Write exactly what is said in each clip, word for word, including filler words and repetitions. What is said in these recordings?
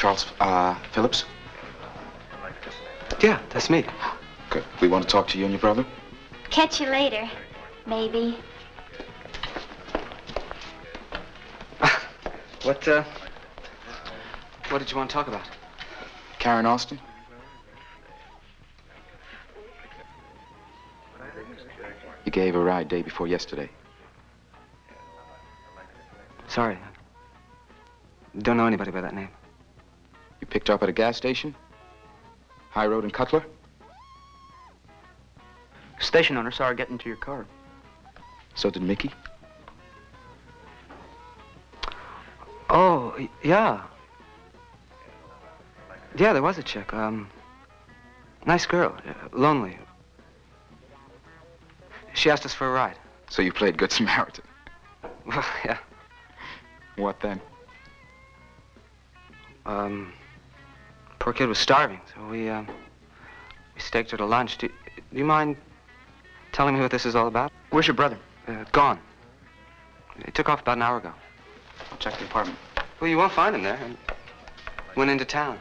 Charles uh, Phillips? Yeah, that's me. Good. We want to talk to you and your brother. Catch you later, maybe. What, uh... What did you want to talk about? Karen Austin? You gave her a ride day before yesterday. Sorry. Don't know anybody by that name. You picked her up at a gas station? High Road and Cutler? Station owner saw her get into your car. So did Mickey? Oh, yeah. Yeah, there was a chick. Um, nice girl. Uh, lonely. She asked us for a ride. So you played Good Samaritan? Well, yeah. What then? Um, poor kid was starving, so we, um, we staked her to lunch. Do, do you mind telling me what this is all about? Where's your brother? Uh, gone. He took off about an hour ago. I'll check the apartment. Well, you won't find him there. He went into town.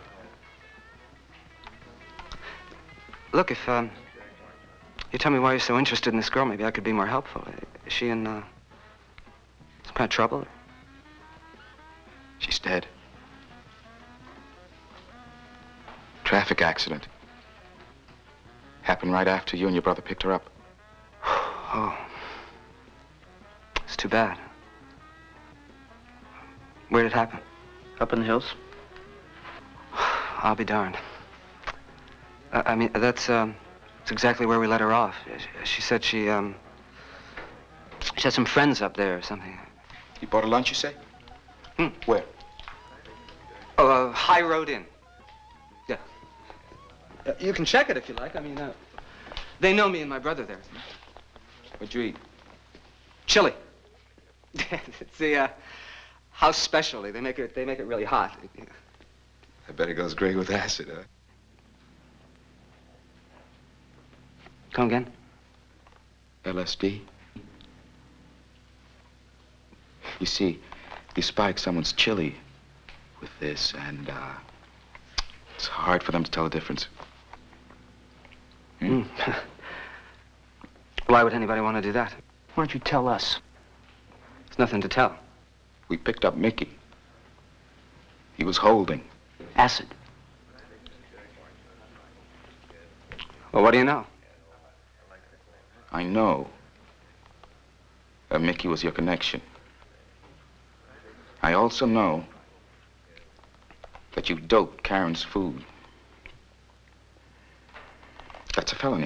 Look, if, um, you tell me why you're so interested in this girl, maybe I could be more helpful. Is she in, uh, some kind of trouble? She's dead. Traffic accident. Happened right after you and your brother picked her up. Oh. It's too bad. Where did it happen? Up in the hills. I'll be darned. Uh, I mean, that's, um, that's exactly where we let her off. She, she said she, um, she had some friends up there or something. You bought a lunch, you say? Hmm. Where? Oh, uh, High Road Inn. Yeah. Uh, you can check it if you like. I mean, uh, they know me and my brother there. What'd you eat? Chili. It's the, uh, house specialty. They make it, they make it really hot. I bet it goes great with acid, huh? Come again? L S D. You see, you spike someone's chili with this, and, uh, it's hard for them to tell the difference. Hmm? Mm. Why would anybody want to do that? Why don't you tell us? There's nothing to tell. We picked up Mickey. He was holding. Acid. Well, what do you know? I know that Mickey was your connection. I also know that you doped Karen's food. That's a felony.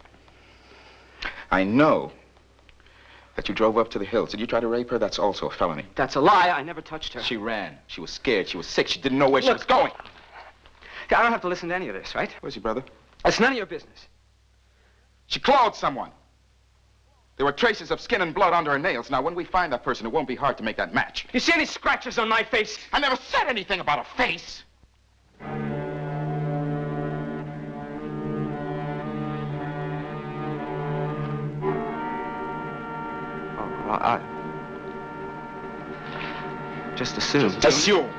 I know that you drove up to the hills. Did you try to rape her? That's also a felony. That's a lie. I never touched her. She ran. She was scared. She was sick. She didn't know where she Look. was going. I don't have to listen to any of this, right? Where's your brother? It's none of your business. She clawed someone. There were traces of skin and blood under her nails. Now, when we find that person, it won't be hard to make that match. You see any scratches on my face? I never said anything about a face. Oh, well, I... Just assume. Assume.